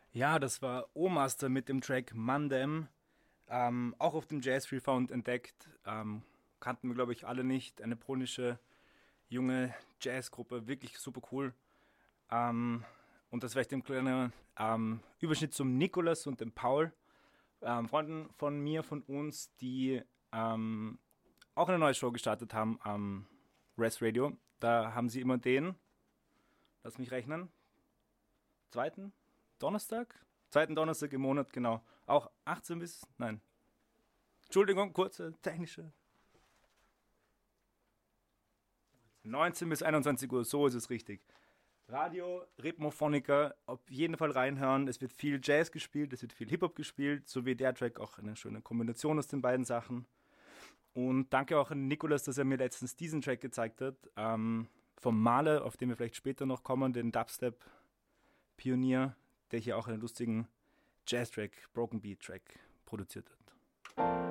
Ja, das war O-Master mit dem Track Mandem, auch auf dem Jazz Refound entdeckt. Kannten wir, glaube ich, alle nicht. Eine polnische junge Jazzgruppe, wirklich super cool. Und das vielleicht ein kleiner Überschnitt zum Nikolas und dem Paul, Freunden von mir, von uns, die auch eine neue Show gestartet haben am Res Radio. Da haben sie immer lass mich rechnen, zweiten Donnerstag? Zweiten Donnerstag im Monat, genau. Auch 18 bis, nein, Entschuldigung, kurze technische. 19 bis 21 Uhr, so ist es richtig. Radio, Rhythmophoniker, auf jeden Fall reinhören. Es wird viel Jazz gespielt, es wird viel Hip-Hop gespielt, so wie der Track auch eine schöne Kombination aus den beiden Sachen. Und danke auch an Nikolas, dass er mir letztens diesen Track gezeigt hat. Vom Male, auf den wir vielleicht später noch kommen, den Dubstep-Pionier, der hier auch einen lustigen Jazz-Track, Broken Beat-Track produziert hat.